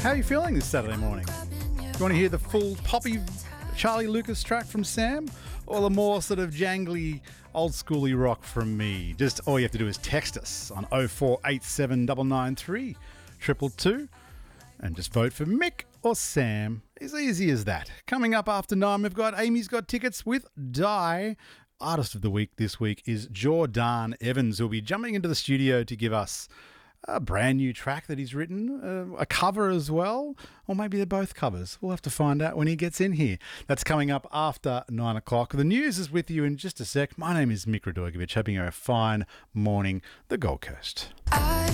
How are you feeling this Saturday morning? Do you want to hear the full poppy Charlie Lucas track from Sam, or the more sort of jangly, old schooly rock from me? Just all you have to do is text us on 0487 993 222 and just vote for Mick or Sam. It's easy as that. Coming up after 9, we've got Amy's Got Tickets with Die. Artist of the Week this week is Jordan Evans, who'll be jumping into the studio to give us a brand new track that he's written, a cover as well, or maybe they're both covers. We'll have to find out when he gets in here. That's coming up after 9 o'clock. The news is with you in just a sec. My name is Mick Radojevic, hoping you're a fine morning, the Gold Coast.